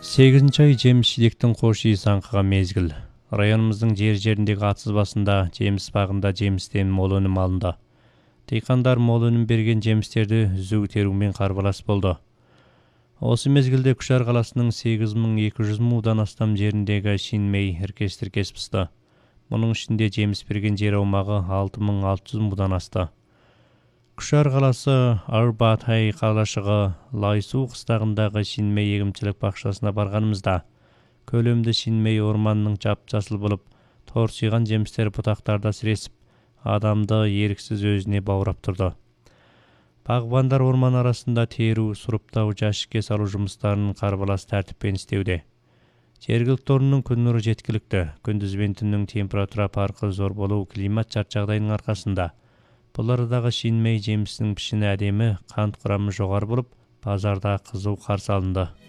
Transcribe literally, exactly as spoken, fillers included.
сегизинчи ай жемиш-жидектин кош ийиси аңкыган мезгил. Районумуздун жер-жериндеги атсыз басында жемис багында жемистен мол өнүм алынды. Дыйкандар мол өнүм берген жемистерди үзүү терүүмен карбалас болду. Осы мезгилде Кушар каласынын сегиз миң эки жүз муудан астам жериндеги Шинмей эркестир-кесип ысты. Мунун ичинде жемис берген жер аумагы алты миң алты жүз муудан асты. Кушар каласы Арбатай калашыгы Лайсуу кыстагындагы Шинмей эгимчилик бакчасына барганымызда көлөмдө Шинмей орманынын жап-жасыл болуп, торсуйган жемистер бутактарда сиресип, адамды эриксиз өзүнө баурап турду. Багбандар орман арасында терүү, суруптау, жашикке салуу жумуштарын карбалас тартиппен иштеуде. Жергиликтүү ордунун күн нуру жеткиликтүү, күндүз менен түндүн температура паркы зор болуу климат шарт жагдайынын аркасында бул арадагы Шинмей жемисинин пишини адеми, кант курамы жогору болуп, базарда кызуу каршы алынды.